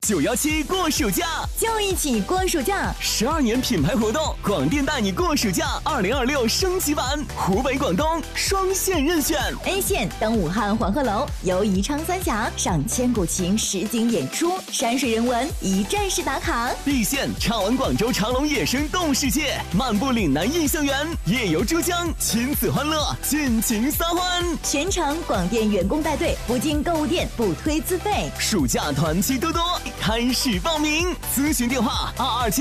917过暑假， 就一起过暑假。 12年品牌活动，广电带你过暑假2026升级版，湖北、广东双线任选。 A 线登武汉黄鹤楼，游宜昌三峡，赏千古情实景演出，山水人文一站式打卡。 B 线畅玩广州长隆野生动物世界，漫步岭南印象园，夜游珠江，亲子欢乐，尽情撒欢。 全程广电员工带队，不进购物店，不推自费。 暑假团期多多，开始报名，咨询电话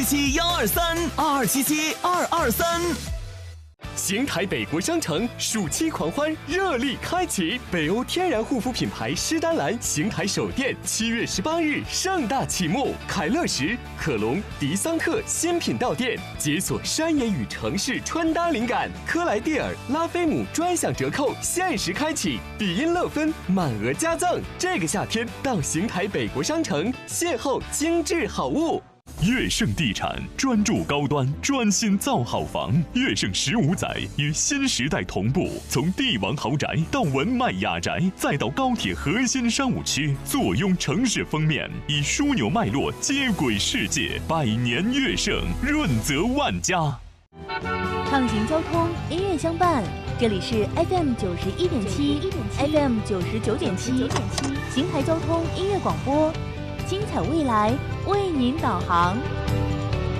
22771232277223。 邢台北国商城暑期狂欢热力开启，北欧天然护肤品牌诗丹兰邢台首店7月18日盛大启幕，凯乐石、可隆、迪桑特新品到店，解锁山野与城市穿搭灵感。科莱蒂尔、拉菲姆专享折扣限时开启，比音乐芬满额加赠。这个夏天到邢台北国商城邂逅精致好物。 悦盛地产专注高端，专心造好房。悦盛15载与新时代同步，从帝王豪宅到文迈雅宅，再到高铁核心商务区，坐拥城市封面，以枢纽脉络接轨世界。100年悦盛，润泽万家。 畅行交通，音乐相伴。这里是 FM 91.7，FM 99.7，邢台交通音乐广播。精彩未来，为您导航。